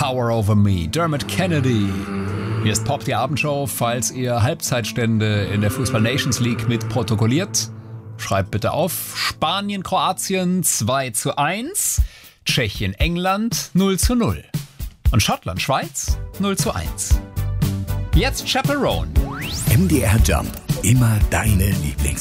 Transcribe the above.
Power Over Me, Dermot Kennedy. Hier ist Pop, die Abendshow. Falls ihr Halbzeitstände in der Fußball Nations League mit protokolliert, schreibt bitte auf. Spanien, Kroatien 2:1, Tschechien, England 0:0 und Schottland, Schweiz 0:1. Jetzt Chaperone. MDR Jump, immer deine Lieblings